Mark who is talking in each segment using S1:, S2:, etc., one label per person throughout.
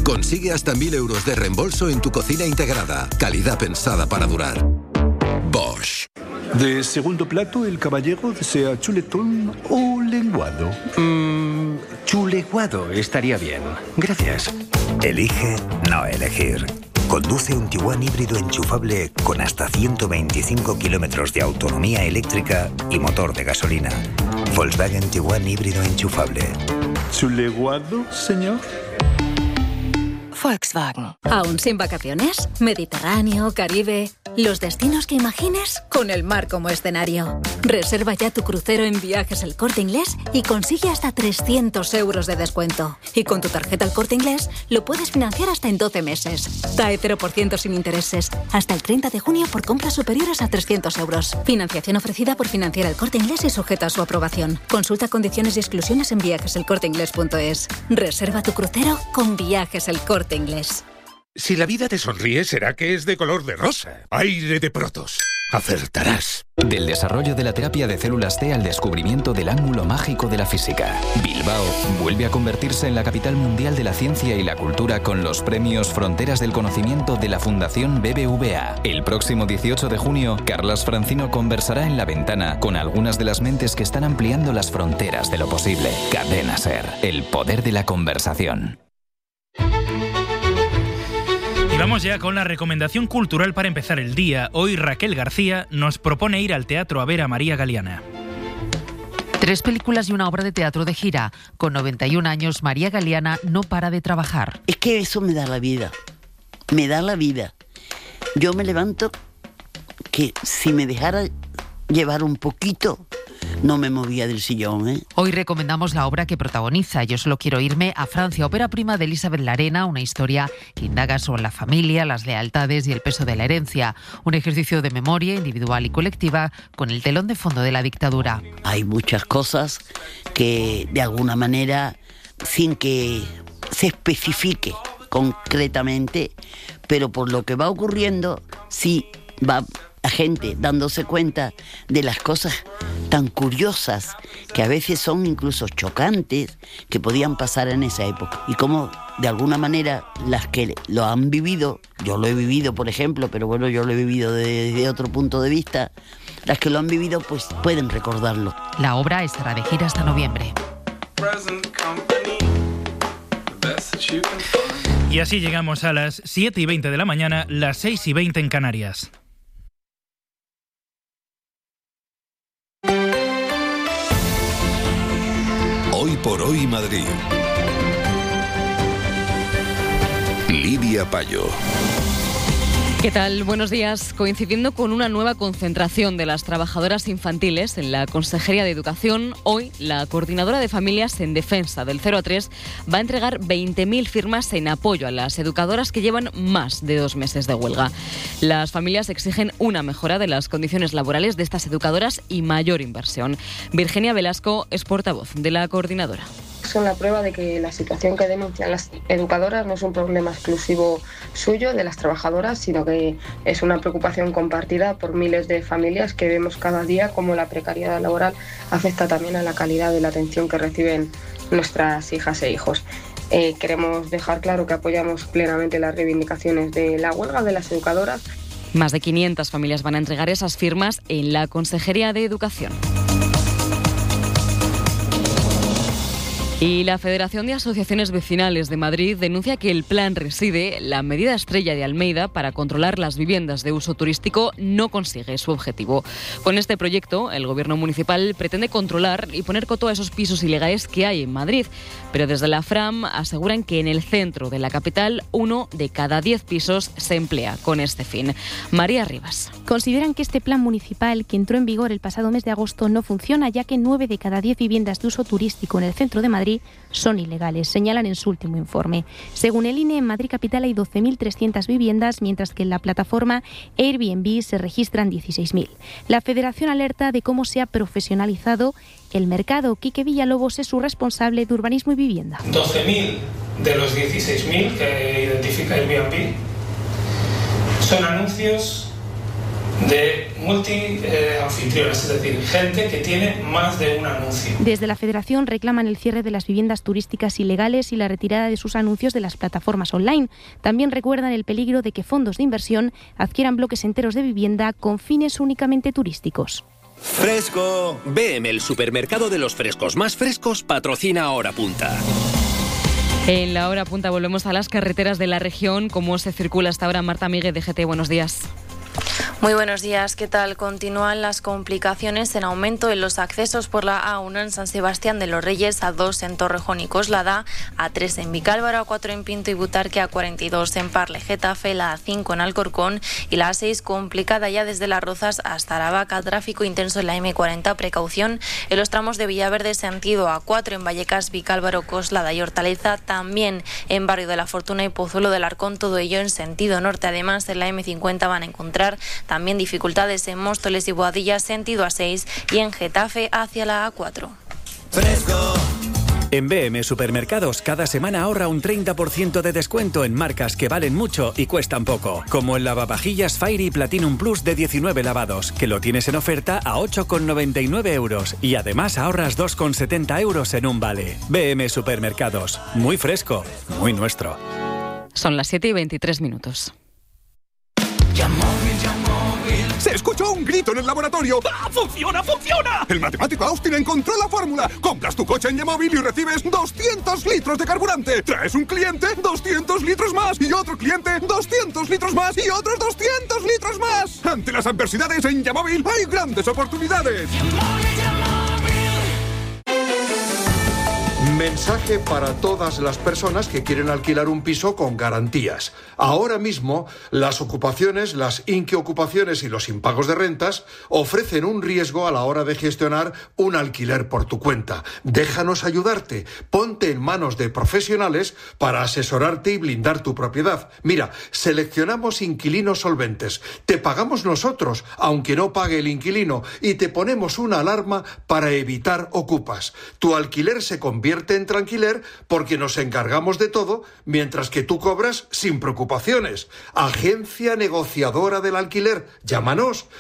S1: Consigue hasta 1.000 euros de reembolso en tu cocina integrada. Calidad pensada para durar. Bosch.
S2: De segundo plato, el caballero desea chuletón o lenguado.
S3: Chuleguado estaría bien. Gracias.
S4: Elige no elegir. Conduce un Tiguan híbrido enchufable con hasta 125 kilómetros de autonomía eléctrica y motor de gasolina. Volkswagen Tiguan híbrido enchufable.
S2: ¿Chuleguado, señor?
S5: Volkswagen. ¿Aún sin vacaciones? Mediterráneo, Caribe... Los destinos que imagines con el mar como escenario. Reserva ya tu crucero en Viajes El Corte Inglés y consigue hasta 300 euros de descuento. Y con tu tarjeta El Corte Inglés lo puedes financiar hasta en 12 meses. TAE 0% sin intereses. Hasta el 30 de junio por compras superiores a 300 euros. Financiación ofrecida por Financiera El Corte Inglés y sujeta a su aprobación. Consulta condiciones y exclusiones en viajeselcorteinglés.es. Reserva tu crucero con Viajes El Corte Inglés.
S6: Si la vida te sonríe, será que es de color de rosa. Aire de Protos. Acertarás.
S7: Del desarrollo de la terapia de células T al descubrimiento del ángulo mágico de la física. Bilbao vuelve a convertirse en la capital mundial de la ciencia y la cultura con los premios Fronteras del Conocimiento de la Fundación BBVA. El próximo 18 de junio, Carlas Francino conversará en La Ventana con algunas de las mentes que están ampliando las fronteras de lo posible. Cadena SER, el poder de la conversación.
S8: Y vamos ya con la recomendación cultural para empezar el día. Hoy Raquel García nos propone ir al teatro a ver a María Galeana.
S9: 3 películas y una obra de teatro de gira. Con 91 años, María Galeana no para de trabajar.
S10: Es que eso me da la vida. Me da la vida. Yo me levanto que si me dejara llevar un poquito, no me movía del sillón, ¿eh?
S9: Hoy recomendamos la obra que protagoniza Yo solo quiero irme a Francia, ópera prima de Elizabeth Larena, una historia que indaga sobre la familia, las lealtades y el peso de la herencia. Un ejercicio de memoria individual y colectiva con el telón de fondo de la dictadura.
S10: Hay muchas cosas que, de alguna manera, sin que se especifique concretamente, pero por lo que va ocurriendo, sí va la gente dándose cuenta de las cosas tan curiosas que a veces son incluso chocantes que podían pasar en esa época y cómo de alguna manera las que lo han vivido, yo lo he vivido por ejemplo, pero bueno, yo lo he vivido desde otro punto de vista, las que lo han vivido pues pueden recordarlo.
S9: La obra estará de gira hasta noviembre.
S8: Y así llegamos a las 7:20 de la mañana, las 6:20 en Canarias.
S1: Hoy por hoy Madrid. Lidia Payo.
S11: ¿Qué tal? Buenos días. Coincidiendo con una nueva concentración de las trabajadoras infantiles en la Consejería de Educación, hoy la Coordinadora de Familias en Defensa del 0 a 3 va a entregar 20.000 firmas en apoyo a las educadoras que llevan más de 2 meses de huelga. Las familias exigen una mejora de las condiciones laborales de estas educadoras y mayor inversión. Virginia Velasco es portavoz de la Coordinadora.
S12: Son la prueba de que la situación que denuncian las educadoras no es un problema exclusivo suyo, de las trabajadoras, sino que es una preocupación compartida por miles de familias que vemos cada día cómo la precariedad laboral afecta también a la calidad de la atención que reciben nuestras hijas e hijos. Queremos dejar claro que apoyamos plenamente las reivindicaciones de la huelga de las educadoras.
S11: Más de 500 familias van a entregar esas firmas en la Consejería de Educación. Y la Federación de Asociaciones Vecinales de Madrid denuncia que el Plan Reside, la medida estrella de Almeida para controlar las viviendas de uso turístico, no consigue su objetivo. Con este proyecto, el Gobierno municipal pretende controlar y poner coto a esos pisos ilegales que hay en Madrid. Pero desde la FRAM aseguran que en el centro de la capital, 1 de cada 10 pisos se emplea con este fin. María Rivas.
S13: Consideran que este plan municipal, que entró en vigor el pasado mes de agosto, no funciona, ya que 9 de cada 10 viviendas de uso turístico en el centro de Madrid son ilegales, señalan en su último informe. Según el INE, en Madrid capital hay 12.300 viviendas, mientras que en la plataforma Airbnb se registran 16.000. La Federación alerta de cómo se ha profesionalizado el mercado. Quique Villalobos es su responsable de urbanismo y vivienda.
S14: 12.000 de los 16.000 que identifica Airbnb son anuncios de multi-anfitriones, es decir, gente que tiene más de un anuncio.
S13: Desde la Federación reclaman el cierre de las viviendas turísticas ilegales y la retirada de sus anuncios de las plataformas online. También recuerdan el peligro de que fondos de inversión adquieran bloques enteros de vivienda con fines únicamente turísticos.
S3: ¡Fresco! BM, el supermercado de los frescos más frescos, patrocina Hora Punta.
S11: En la Hora Punta volvemos a las carreteras de la región. ¿Cómo se circula hasta ahora? Marta Miguel, de GT, buenos días.
S15: Muy buenos días, ¿qué tal? Continúan las complicaciones en aumento en los accesos por la A1 en San Sebastián de los Reyes, A2 en Torrejón y Coslada, A3 en Vicálvaro, A4 en Pinto y Butarque, A42 en Parle, Getafe, la A5 en Alcorcón y la A6 complicada ya desde Las Rozas hasta Aravaca, tráfico intenso en la M40, precaución en los tramos de Villaverde sentido A4 en Vallecas, Vicálvaro, Coslada y Hortaleza, también en Barrio de la Fortuna y Pozuelo del Arcón, todo ello en sentido norte. Además, en la M50 van a encontrar también dificultades en Móstoles y Boadilla, sentido A6 y en Getafe hacia la A4.
S16: ¡Fresco! En BM Supermercados cada semana ahorra un 30% de descuento en marcas que valen mucho y cuestan poco, como el lavavajillas Fairy Platinum Plus de 19 lavados, que lo tienes en oferta a 8,99 euros y además ahorras 2,70 euros en un vale. BM Supermercados, muy fresco, muy nuestro.
S11: Son las 7:23.
S17: ¡Se escuchó un grito en el laboratorio! ¡Ah, funciona, funciona! El matemático Austin encontró la fórmula. Compras tu coche en Yamóvil y recibes 200 litros de carburante. Traes un cliente, 200 litros más. Y otro cliente, 200 litros más. Y otros 200 litros más. Ante las adversidades en Yamóvil hay grandes oportunidades.
S18: Mensaje para todas las personas que quieren alquilar un piso con garantías. Ahora mismo, las ocupaciones, las inquiocupaciones y los impagos de rentas ofrecen un riesgo a la hora de gestionar un alquiler por tu cuenta. Déjanos ayudarte. Ponte en manos de profesionales para asesorarte y blindar tu propiedad. Mira, seleccionamos inquilinos solventes. Te pagamos nosotros, aunque no pague el inquilino, y te ponemos una alarma para evitar ocupas. Tu alquiler se convierte en tranquiler porque nos encargamos de todo mientras que tú cobras sin preocupaciones. Agencia negociadora del alquiler. Llámanos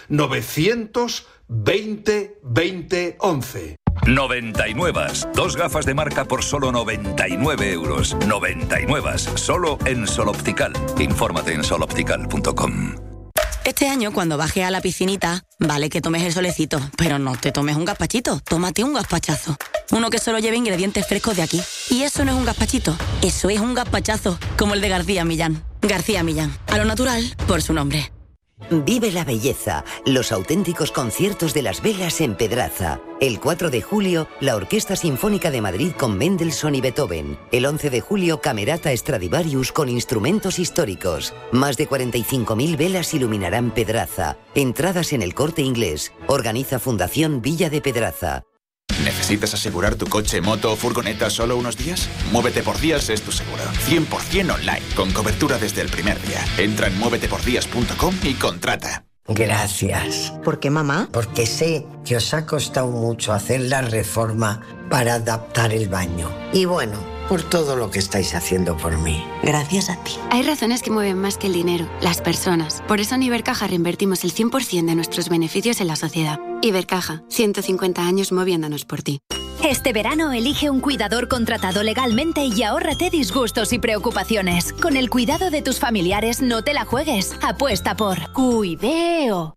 S18: 920 20 11.
S19: 99. 2 gafas de marca por solo 99 euros. 99. Solo en Sol Optical. Infórmate en soloptical.com.
S20: Este año, cuando bajes a la piscinita, vale que tomes el solecito, pero no te tomes un gazpachito, tómate un gazpachazo. Uno que solo lleve ingredientes frescos de aquí. Y eso no es un gazpachito, eso es un gazpachazo, como el de García Millán. García Millán, a lo natural, por su nombre.
S21: Vive la belleza, los auténticos conciertos de las velas en Pedraza. El 4 de julio, la Orquesta Sinfónica de Madrid con Mendelssohn y Beethoven. El 11 de julio, Camerata Stradivarius con instrumentos históricos. Más de 45.000 velas iluminarán Pedraza. Entradas en El Corte Inglés. Organiza Fundación Villa de Pedraza.
S22: ¿Necesitas asegurar tu coche, moto o furgoneta solo unos días? Muévete por Días es tu seguro. 100% online, con cobertura desde el primer día. Entra en muévetepordías.com y contrata.
S23: Gracias. ¿Por qué, mamá? Porque sé que os ha costado mucho hacer la reforma para adaptar el baño. Y bueno, por todo lo que estáis haciendo por mí. Gracias a ti.
S24: Hay razones que mueven más que el dinero, las personas. Por eso en Ibercaja reinvertimos el 100% de nuestros beneficios en la sociedad. Ibercaja, 150 años moviéndonos por ti.
S5: Este verano elige un cuidador contratado legalmente y ahórrate disgustos y preocupaciones. Con el cuidado de tus familiares no te la juegues. Apuesta por Cuideo.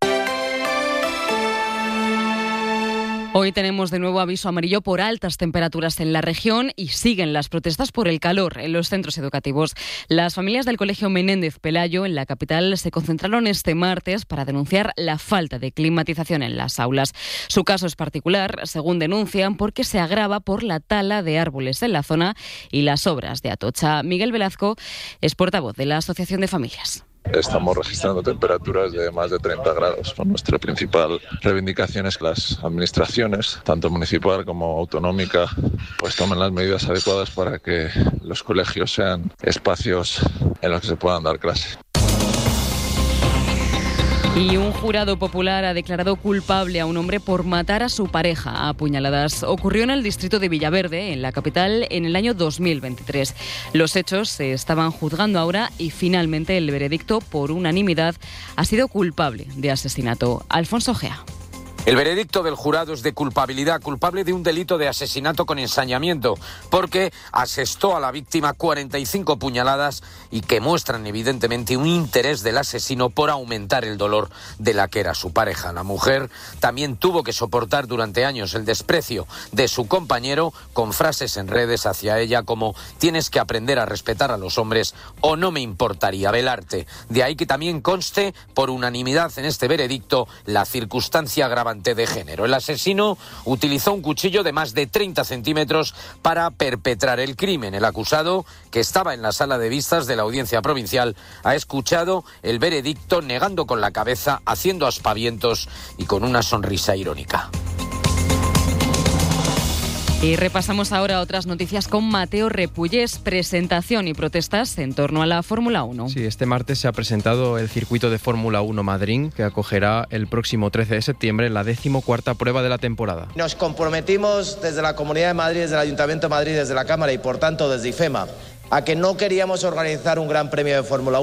S11: Hoy tenemos de nuevo aviso amarillo por altas temperaturas en la región y siguen las protestas por el calor en los centros educativos. Las familias del Colegio Menéndez Pelayo en la capital se concentraron este martes para denunciar la falta de climatización en las aulas. Su caso es particular, según denuncian, porque se agrava por la tala de árboles en la zona y las obras de Atocha. Miguel Velazco es portavoz de la Asociación de Familias.
S25: Estamos registrando temperaturas de más de 30 grados. Nuestra principal reivindicación es que las administraciones, tanto municipal como autonómica, pues tomen las medidas adecuadas para que los colegios sean espacios en los que se puedan dar clases.
S11: Y un jurado popular ha declarado culpable a un hombre por matar a su pareja a puñaladas. Ocurrió en el distrito de Villaverde, en la capital, en el año 2023. Los hechos se estaban juzgando ahora y finalmente el veredicto, por unanimidad, ha sido culpable de asesinato. Alfonso Gea.
S2: El veredicto del jurado es de culpabilidad, culpable de un delito de asesinato con ensañamiento, porque asestó a la víctima 45 puñaladas y que muestran evidentemente un interés del asesino por aumentar el dolor de la que era su pareja. La mujer también tuvo que soportar durante años el desprecio de su compañero con frases en redes hacia ella como «tienes que aprender a respetar a los hombres o no me importaría velarte». De ahí que también conste por unanimidad en este veredicto la circunstancia agravante de género. El asesino utilizó un cuchillo de más de 30 centímetros para perpetrar el crimen. El acusado, que estaba en la sala de vistas de la audiencia provincial, ha escuchado el veredicto negando con la cabeza, haciendo aspavientos y con una sonrisa irónica.
S11: Y repasamos ahora otras noticias con Mateo Repullés. Presentación y protestas en torno a la Fórmula 1.
S4: Sí, este martes se ha presentado el circuito de Fórmula 1 Madrid, que acogerá el próximo 13 de septiembre la 14ª prueba de la temporada.
S6: Nos comprometimos desde la Comunidad de Madrid, desde el Ayuntamiento de Madrid, desde la Cámara y por tanto desde IFEMA, a que no queríamos organizar un gran premio de Fórmula 1